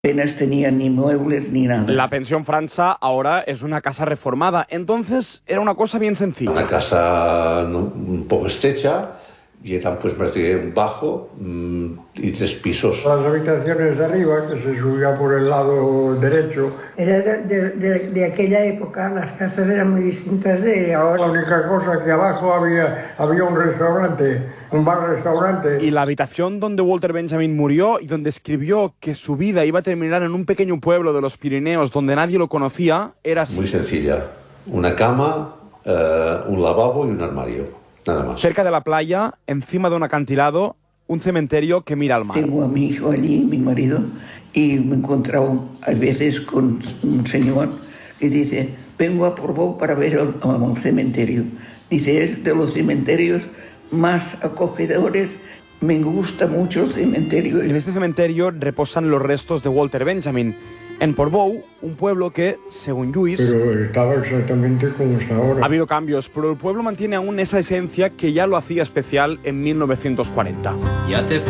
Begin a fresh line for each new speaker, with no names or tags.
Apenas tenía ni muebles ni nada.
La pensión França ahora es una casa reformada. Entonces era una cosa bien sencilla.
Una casa un poco estrecha y eran pues prácticamente un bajo y 3 pisos.
Las habitaciones de arriba, que se subía por el lado derecho.
Era de aquella época, las casas eran muy distintas de ahora.
La única cosa que abajo había un restaurante, un bar-restaurante.
Y la habitación donde Walter Benjamin murió y donde escribió que su vida iba a terminar en un pequeño pueblo de los Pirineos donde nadie lo conocía, era así.
Muy sencilla. Una cama, un lavabo y un armario. Nada más.
Cerca de la playa, encima de un acantilado, un cementerio que mira al mar.
Tengo a mi hijo allí, mi marido, y me he encontrado a veces con un señor que dice, vengo a Portbou para ver un cementerio. Dice, es de los cementerios más acogedores, me gusta mucho el cementerio.
En este cementerio reposan los restos de Walter Benjamin. En Portbou, un pueblo que, según Lluís...
Pero estaba exactamente como está ahora.
Ha habido cambios, pero el pueblo mantiene aún esa esencia que ya lo hacía especial en 1940.
Ya te